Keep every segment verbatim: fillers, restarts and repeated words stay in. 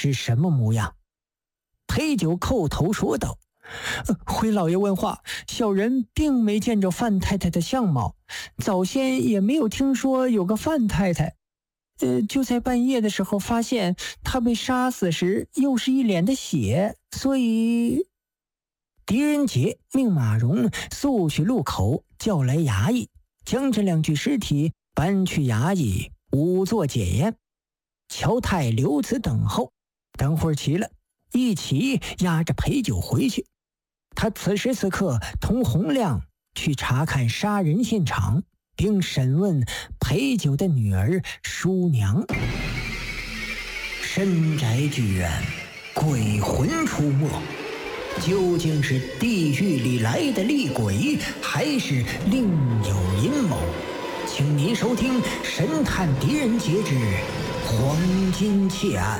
是什么模样。裴九叩头说道：呃、回老爷问话，小人并没见着范太太的相貌，早先也没有听说有个范太太。呃，就在半夜的时候发现她被杀死时又是一脸的血，所以……狄仁杰命马荣速去路口叫来衙役，将这两具尸体搬去衙役仵作检验。乔太留此等候，等会儿齐了，一起押着裴九回去。他此时此刻同洪亮去查看杀人现场，并审问裴九的女儿叔娘。深宅剧院，鬼魂出没，究竟是地狱里来的厉鬼，还是另有阴谋？请您收听《神探狄仁杰之黄金窃案》。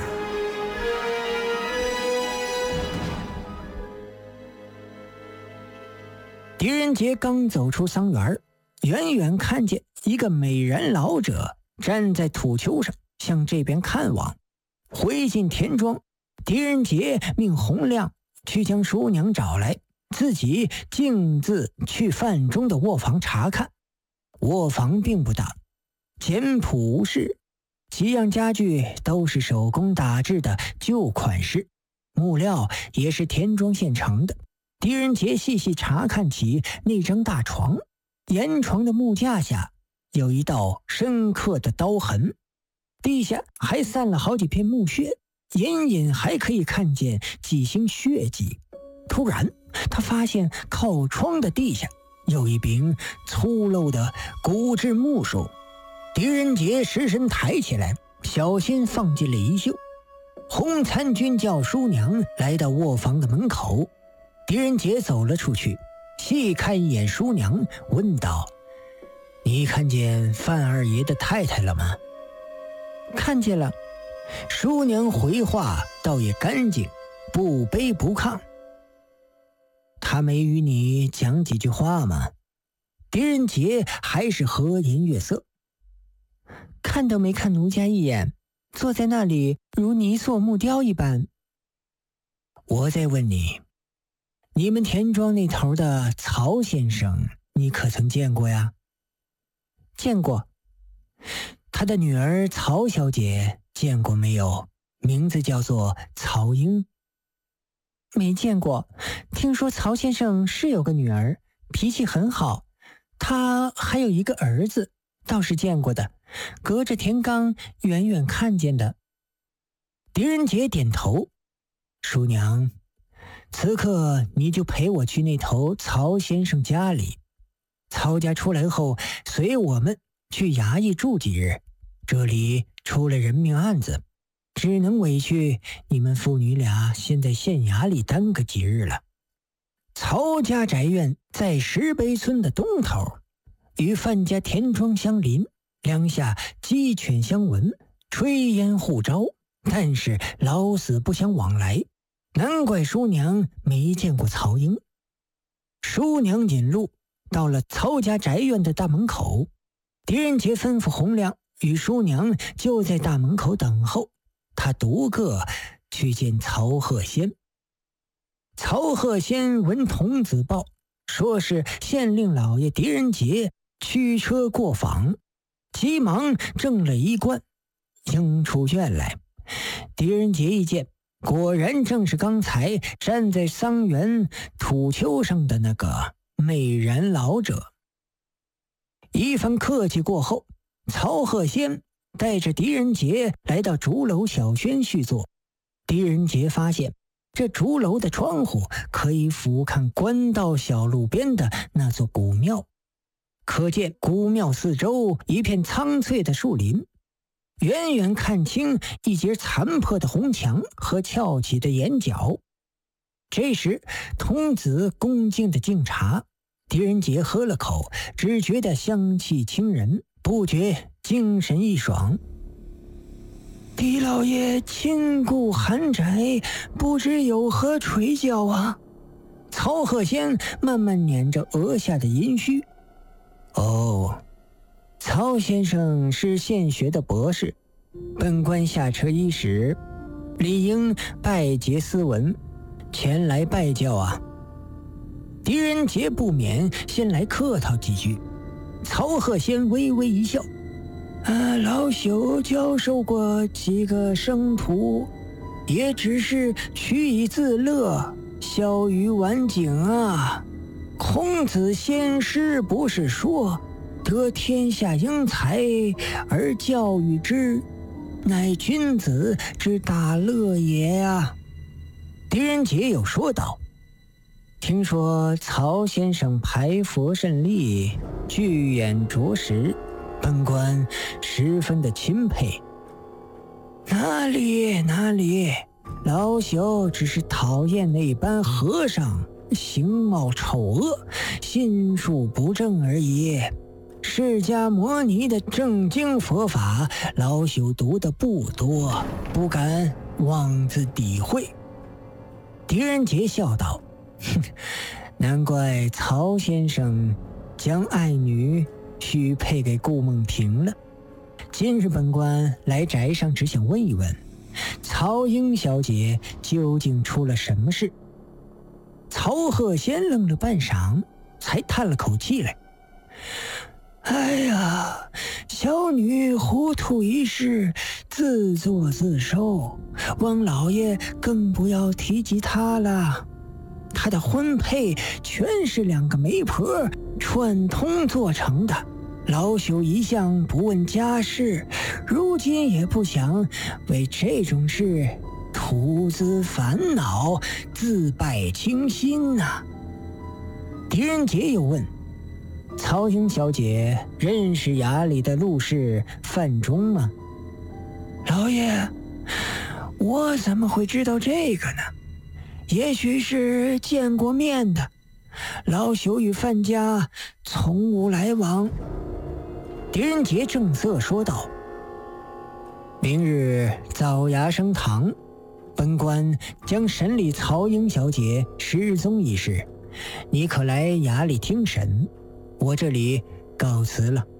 狄仁杰刚走出桑园，远远看见一个美人老者站在土丘上向这边看望。回进田庄，狄仁杰命洪亮去将叔娘找来，自己径自去范中的卧房查看。卧房并不大，简朴无事，几样家具都是手工打制的旧款式，木料也是田庄现成的。狄仁杰细细查看起那张大床，沿床的木架下有一道深刻的刀痕，地下还散了好几片木屑，隐隐还可以看见几星血迹。突然他发现靠窗的地下有一柄粗陋的骨质木梳，狄仁杰失身抬起来，小心放进了衣袖。洪参军叫叔娘来到卧房的门口，狄仁杰走了出去，细看一眼叔娘，问道：你看见范二爷的太太了吗？看见了。叔娘回话倒也干净，不卑不亢。他没与你讲几句话吗？狄仁杰还是和颜悦色。看都没看奴家一眼，坐在那里如泥塑木雕一般。我再问你，你们田庄那头的曹先生你可曾见过呀？见过。他的女儿曹小姐见过没有？名字叫做曹英。没见过，听说曹先生是有个女儿，脾气很好，他还有一个儿子，倒是见过的，隔着田缸远远看见的。狄仁杰点头。叔娘，此刻你就陪我去那头曹先生家里，曹家出来后随我们去衙役住几日，这里出了人命案子，只能委屈你们父女俩先在县衙里耽搁几日了。曹家宅院在石碑村的东头，与范家田庄相邻，两下鸡犬相闻，炊烟互招，但是老死不相往来，难怪叔娘没见过曹英。叔娘引路到了曹家宅院的大门口，狄仁杰吩咐洪亮与叔娘就在大门口等候，他独个去见曹鹤仙。曹鹤仙闻童子报，说是县令老爷狄仁杰驱车过访，急忙正了衣冠，应出院来。狄仁杰一见，果然正是刚才站在桑园土丘上的那个美髯老者。一番客气过后，曹鹤仙带着狄仁杰来到竹楼小轩叙坐。狄仁杰发现这竹楼的窗户可以俯瞰官道小路边的那座古庙，可见古庙四周一片苍翠的树林，远远看清一截残破的红墙和翘起的檐角。这时童子恭敬的敬茶，狄仁杰喝了口，只觉得香气清人，不觉精神一爽。狄老爷亲顾寒宅，不知有何垂教啊？曹鹤仙慢慢捻着额下的阴须。哦，曹先生是现学的博士，本官下车伊始， 理应拜谒斯文，前来拜教啊。狄仁杰不免先来客套几句。曹鹤仙微微一笑：“啊，老朽教授过几个生徒，也只是取以自乐，笑语晚景啊。孔子先师不是说，得天下英才而教育之，乃君子之大乐也啊。”狄仁杰又说道：“听说曹先生排佛甚利，具眼着实，本官十分的钦佩。”“哪里哪里，老朽只是讨厌那般和尚形貌丑恶，心术不正而已。释迦牟尼的正经佛法，老朽读的不多，不敢妄自诋毁。”狄仁杰笑道：“哼，难怪曹先生将爱女许配给顾梦萍了。今日本官来宅上，只想问一问，曹英小姐究竟出了什么事？”曹鹤仙愣了半晌，才叹了口气来：“哎呀，小女糊涂一事，自作自受，王老爷更不要提及她了。她的婚配全是两个媒婆串通做成的，老朽一向不问家事，如今也不想为这种事徒自烦恼，自败清心呐、啊。”狄仁杰又问：“曹英小姐认识衙里的陆氏范仲吗？”“老爷，我怎么会知道这个呢？也许是见过面的，老朽与范家从无来往。”狄仁杰正色说道：“明日早衙升堂，本官将审理曹英小姐失踪一事，你可来衙里听审。我这里告辞了。”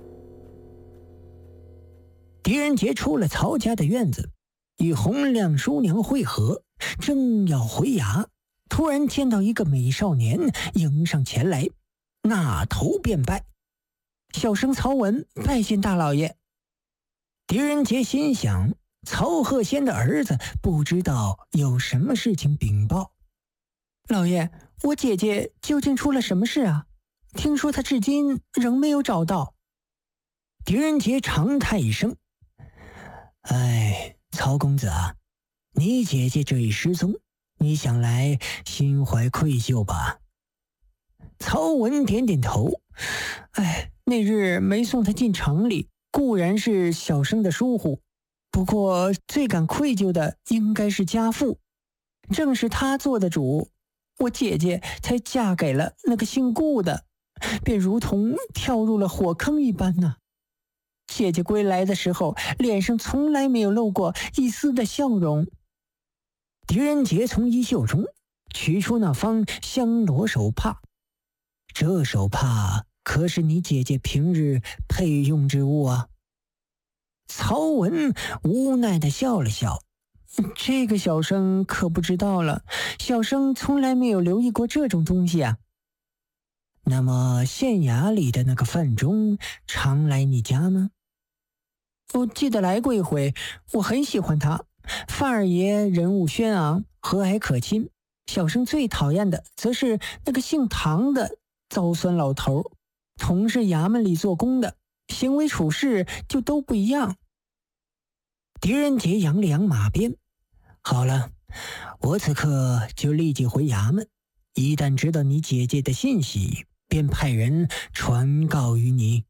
狄仁杰出了曹家的院子，与洪亮叔娘会合，正要回衙，突然见到一个美少年迎上前来，纳头便拜：“小生曹文拜见大老爷。”狄仁杰心想，曹鹤仙的儿子不知道有什么事情禀报。“老爷，我姐姐究竟出了什么事啊？听说她至今仍没有找到。”狄仁杰长叹一声：“哎，曹公子啊，你姐姐这一失踪，你想来心怀愧疚吧？”曹文点点头：“哎，那日没送她进城里，固然是小生的疏忽，不过最感愧疚的应该是家父，正是他做的主，我姐姐才嫁给了那个姓顾的，便如同跳入了火坑一般呢、啊。姐姐归来的时候，脸上从来没有露过一丝的笑容。”狄仁杰从衣袖中取出那方香罗手帕：“这手帕可是你姐姐平日配用之物啊。”曹文无奈地笑了笑：“这个小生可不知道了，小生从来没有留意过这种东西啊。”“那么县衙里的那个范仲常来你家吗？”“我记得来过一回，我很喜欢他。范二爷人物轩昂，和蔼可亲，小生最讨厌的则是那个姓唐的糟酸老头，同是衙门里做工的，行为处事就都不一样。”狄仁杰扬了扬马鞭：“好了，我此刻就立即回衙门，一旦知道你姐姐的信息，便派人传告于你。”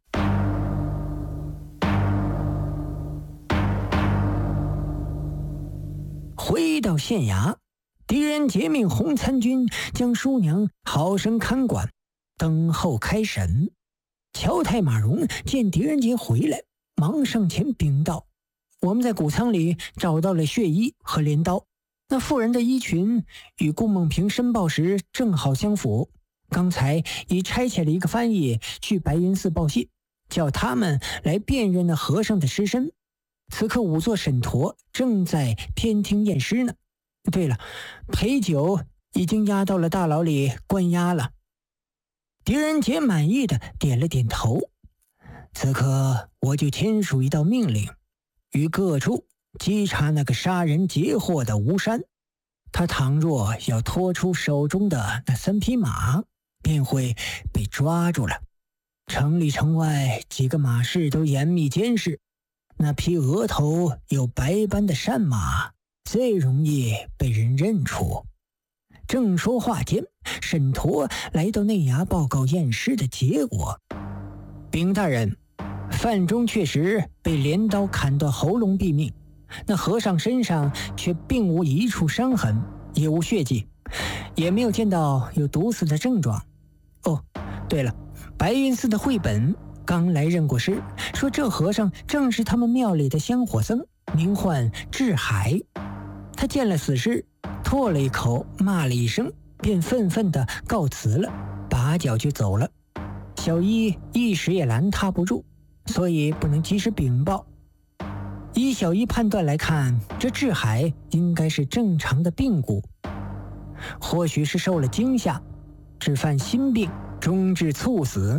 回到县衙，狄仁杰命洪参军将叔娘好生看管，等候开审。乔太马荣见狄仁杰回来，忙上前禀道：“我们在谷仓里找到了血衣和镰刀，那妇人的衣裙与顾梦萍申报时正好相符。刚才已差遣了一个翻译去白云寺报信，叫他们来辨认那和尚的尸身。 此刻仵作沈陀正在偏厅验尸呢。对了，裴九已经押到了大牢里关押了。狄仁杰满意的点了点头。此刻我就签署一道命令，于各处稽查那个杀人劫货的吴山。他倘若要拖出手中的那三匹马，便会被抓住了。城里城外几个马市都严密监视，那匹额头有白斑的山马最容易被人认出。正说话间，沈陀来到内衙报告验尸的结果。禀大人，范中确实被镰刀砍断喉咙毙命，那和尚身上却并无一处伤痕，也无血迹，也没有见到有毒死的症状。哦，对了，白云寺的慧本刚来认过尸，说这和尚正是他们庙里的香火僧，名唤智海。他见了死尸，唾了一口，骂了一声，便愤愤地告辞了，拔脚就走了。小一一时也拦他不住，所以不能及时禀报。依小一判断来看，这智海应该是正常的病故，或许是受了惊吓，致犯心病，终致猝死。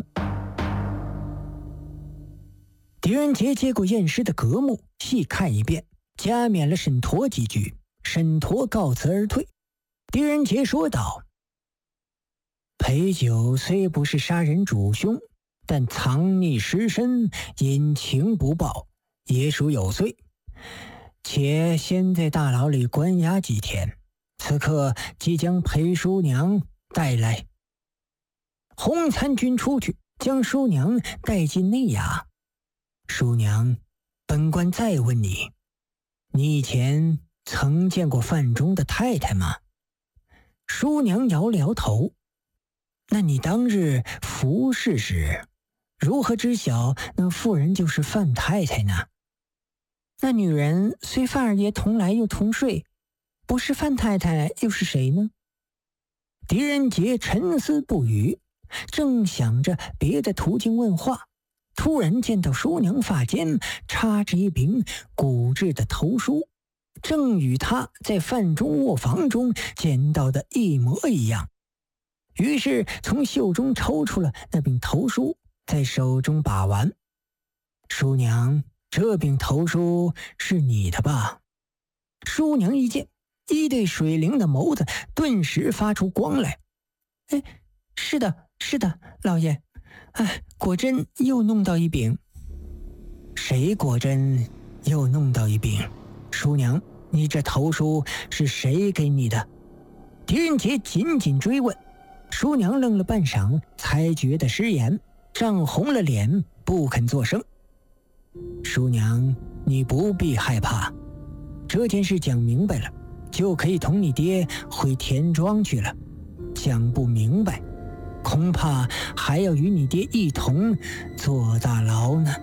狄仁杰接过验尸的格目，细看一遍，加冕了沈陀几句。沈陀告辞而退。狄仁杰说道：裴九虽不是杀人主凶，但藏匿尸身，隐情不报，也属有罪。且先在大牢里关押几天，此刻即将裴叔娘带来。洪参军出去，将叔娘带进内衙。叔娘，本官再问你，你以前曾见过范中的太太吗？叔娘摇了摇头。那你当日服侍时，如何知晓那妇人就是范太太呢？那女人虽范二爷同来又同睡，不是范太太又是谁呢？狄仁杰沉思不语，正想着别的途径问话，突然见到叔娘发间插着一柄古制的头梳，正与他在范中卧房中见到的一模一样。于是从袖中抽出了那柄头梳，在手中把玩。叔娘，这柄头梳是你的吧？叔娘一见，一对水灵的眸子顿时发出光来。哎，是的，是的，老爷。哎，果真又弄到一柄。谁果真又弄到一柄？叔娘，你这头梳是谁给你的？狄仁杰紧紧追问。叔娘愣了半晌，才觉得失言，涨红了脸，不肯作声。叔娘，你不必害怕，这件事讲明白了，就可以同你爹回田庄去了。讲不明白，恐怕还要与你爹一同坐大牢呢。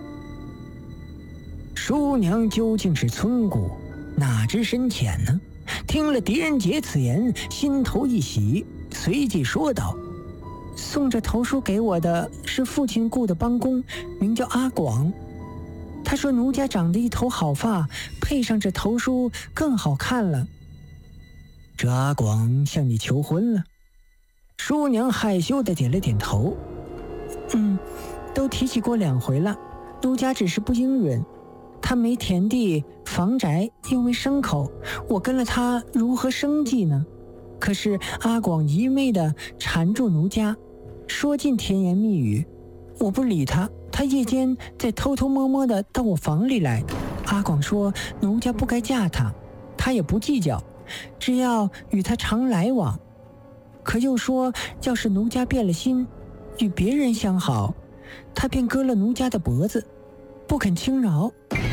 叔娘究竟是村姑，哪知深浅呢？听了狄仁杰此言，心头一喜，随即说道：送这头梳给我的是父亲雇的帮工，名叫阿广。他说奴家长得一头好发，配上这头梳更好看了。这阿广向你求婚了？叔娘害羞地点了点头。嗯，都提起过两回了，奴家只是不应允。他没田地房宅，又没牲口，我跟了他如何生计呢？可是阿广一味地缠住奴家，说尽甜言蜜语，我不理他，他夜间再偷偷摸摸地到我房里来。阿广说奴家不该嫁他，他也不计较，只要与他常来往。可又说要是奴家变了心，与别人相好，他便割了奴家的脖子，不肯轻饶。